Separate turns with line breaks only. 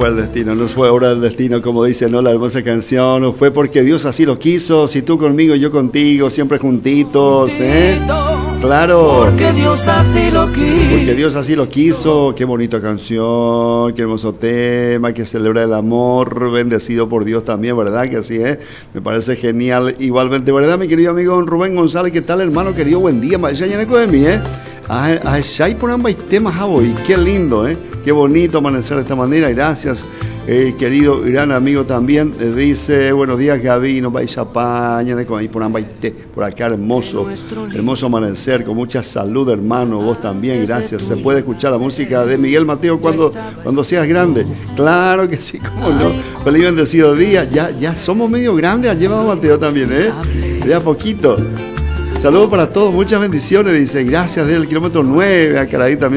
fue el destino, no fue obra del destino, como dice, ¿no? La hermosa canción, no fue porque Dios así lo quiso, si tú conmigo, yo contigo, siempre juntitos, ¿eh? Claro.
Porque Dios así lo quiso.
Porque Dios así lo quiso. Qué bonita canción, qué hermoso tema, que celebra el amor, bendecido por Dios también, ¿verdad? Que así es, me parece genial. Igualmente, ¿verdad, mi querido amigo Rubén González? ¿Qué tal, hermano querido? Buen día, de mí, ¿eh? Por ambos temas, qué lindo, ¿eh? Qué bonito amanecer de esta manera, gracias. Querido gran amigo también dice, buenos días Gaby, nos vais a pañar por acá, hermoso amanecer, con mucha salud, hermano, vos también, gracias. Se puede escuchar la música de Miguel Mateo cuando seas grande, claro que sí, cómo no. Feliz bendecido día, ya somos medio grandes, allí vamos Mateo también, de a poquito. Saludos para todos, muchas bendiciones, dice, gracias del kilómetro 9, a Caradí también.